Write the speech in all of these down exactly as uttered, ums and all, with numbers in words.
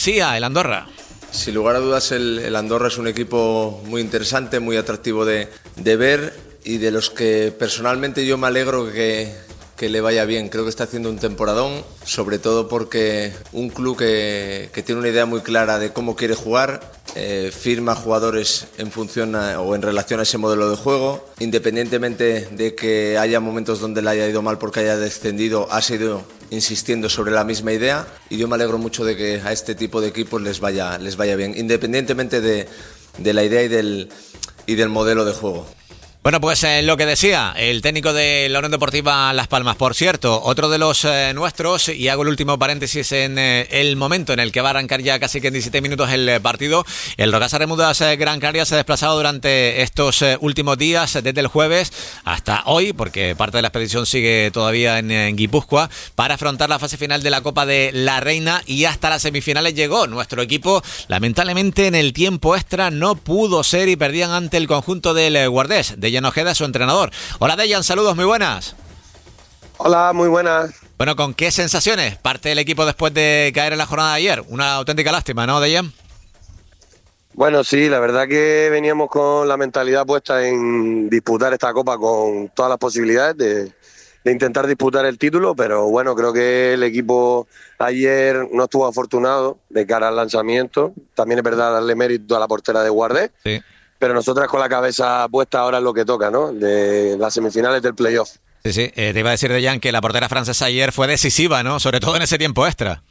Sí, a el Andorra. Sin lugar a dudas, el, el Andorra es un equipo muy interesante, muy atractivo de, de ver y de los que personalmente yo me alegro que, que le vaya bien. Creo que está haciendo un temporadón, sobre todo porque un club que, que tiene una idea muy clara de cómo quiere jugar, eh, firma jugadores en función a, o en relación a ese modelo de juego, independientemente de que haya momentos donde le haya ido mal porque haya descendido, ha sido insistiendo sobre la misma idea, y yo me alegro mucho de que a este tipo de equipos les vaya, les vaya bien, independientemente de, de la idea y del, y del modelo de juego. Bueno, pues eh, lo que decía el técnico de la Unión Deportiva Las Palmas. Por cierto, otro de los eh, nuestros, y hago el último paréntesis en eh, el momento en el que va a arrancar ya casi que en diecisiete minutos el eh, partido. El Rocasa Remudas eh, Gran Canaria se ha desplazado durante estos eh, últimos días, desde el jueves hasta hoy, porque parte de la expedición sigue todavía en, en Guipúzcoa, para afrontar la fase final de la Copa de la Reina, y hasta las semifinales llegó nuestro equipo. Lamentablemente en el tiempo extra no pudo ser y perdían ante el conjunto del eh, Guardés, de Dejan Ojeda, su entrenador. Hola Dejan, saludos, muy buenas. Hola, muy buenas. Bueno, ¿con qué sensaciones parte del equipo después de caer en la jornada de ayer? Una auténtica lástima, ¿no, Dejan? Bueno, sí, la verdad que veníamos con la mentalidad puesta en disputar esta Copa con todas las posibilidades de, de intentar disputar el título, pero bueno, creo que el equipo ayer no estuvo afortunado de cara al lanzamiento. También es verdad darle mérito a la portera de Guardés. Sí. Pero nosotras con la cabeza puesta ahora en lo que toca, ¿no? De las semifinales del playoff. Sí, sí. Eh, te iba a decir, Dejan, que la portera francesa ayer fue decisiva, ¿no? Sobre todo en ese tiempo extra.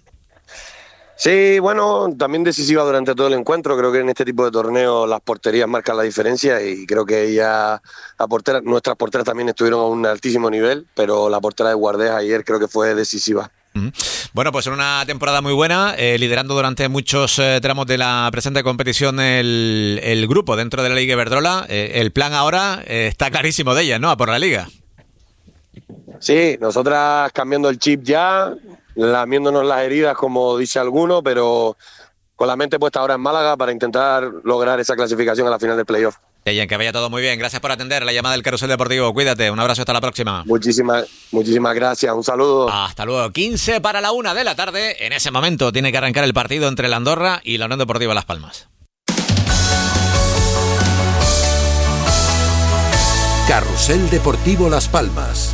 Sí, bueno, también decisiva durante todo el encuentro. Creo que en este tipo de torneos las porterías marcan la diferencia, y creo que ella, la portera, nuestras porteras también estuvieron a un altísimo nivel, pero la portera de Guardés ayer creo que fue decisiva. Bueno, pues en una temporada muy buena, eh, liderando durante muchos eh, tramos de la presente competición el, el grupo dentro de la Liga Iberdrola. Eh, el plan ahora eh, está clarísimo de ella, ¿no? A por la Liga. Sí, nosotras cambiando el chip ya, lamiéndonos las heridas, como dice alguno, pero con la mente puesta ahora en Málaga para intentar lograr esa clasificación a la final del playoff. Dejan, que vaya todo muy bien. Gracias por atender la llamada del Carrusel Deportivo. Cuídate, un abrazo, hasta la próxima. Muchísimas, muchísimas gracias, un saludo. Hasta luego. quince para la una de la tarde. En ese momento tiene que arrancar el partido entre el Andorra y la Unión Deportiva Las Palmas. Carrusel Deportivo Las Palmas.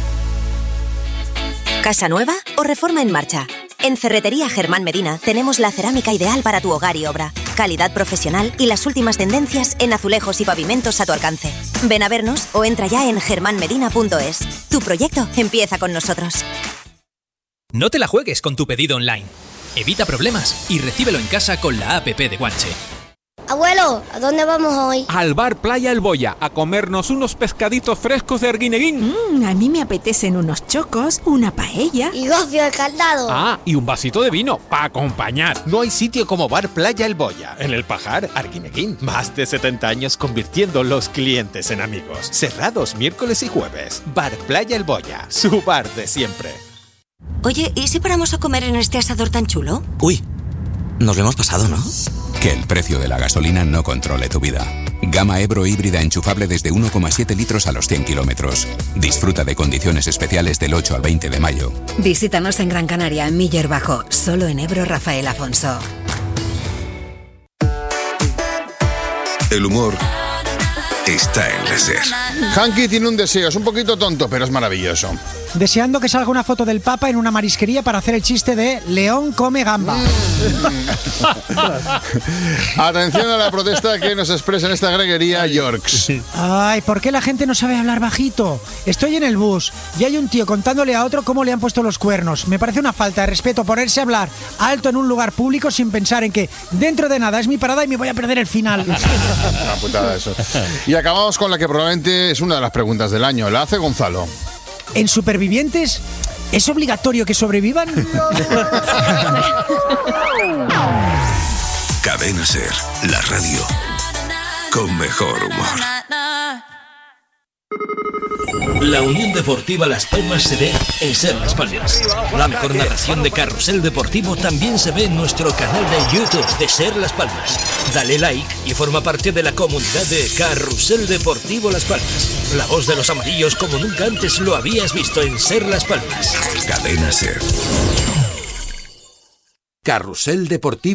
¿Casa nueva o reforma en marcha? En Ferretería Germán Medina tenemos la cerámica ideal para tu hogar y obra. Calidad profesional y las últimas tendencias en azulejos y pavimentos a tu alcance. Ven a vernos o entra ya en germán medina punto es. Tu proyecto empieza con nosotros. No te la juegues con tu pedido online. Evita problemas y recíbelo en casa con la app de Guanche. Abuelo, ¿a dónde vamos hoy? Al bar Playa El Boya, a comernos unos pescaditos frescos de Arguineguín. Mm, a mí me apetecen unos chocos, una paella. Y gofio al caldado. Ah, y un vasito de vino, para acompañar. No hay sitio como bar Playa El Boya. En el Pajar, Arguineguín. Más de setenta años convirtiendo los clientes en amigos. Cerrados miércoles y jueves. Bar Playa El Boya, su bar de siempre. Oye, ¿y si paramos a comer en este asador tan chulo? Uy, nos lo hemos pasado, ¿no? Que el precio de la gasolina no controle tu vida. Gama Ebro híbrida enchufable desde uno coma siete litros a los cien kilómetros. Disfruta de condiciones especiales del ocho al veinte de mayo. Visítanos en Gran Canaria, en Miller Bajo. Solo en Ebro, Rafael Afonso. El humor está en la SER. Hanky tiene un deseo, es un poquito tonto, pero es maravilloso. Deseando que salga una foto del Papa en una marisquería para hacer el chiste de León come gamba. Atención a la protesta que nos expresa en esta greguería Yorks. Ay, ¿por qué la gente no sabe hablar bajito? Estoy en el bus y hay un tío contándole a otro cómo le han puesto los cuernos. Me parece una falta de respeto ponerse a hablar alto en un lugar público sin pensar en que dentro de nada es mi parada y me voy a perder el final. Una putada eso. Y acabamos con la que probablemente es una de las preguntas del año. La hace Gonzalo. ¿En Supervivientes es obligatorio que sobrevivan? Cadena SER, la radio con mejor humor. La Unión Deportiva Las Palmas se ve en Ser Las Palmas. La mejor narración de Carrusel Deportivo también se ve en nuestro canal de YouTube de Ser Las Palmas. Dale like y forma parte de la comunidad de Carrusel Deportivo Las Palmas. La voz de los amarillos como nunca antes lo habías visto en Ser Las Palmas. Cadena SER. Carrusel Deportivo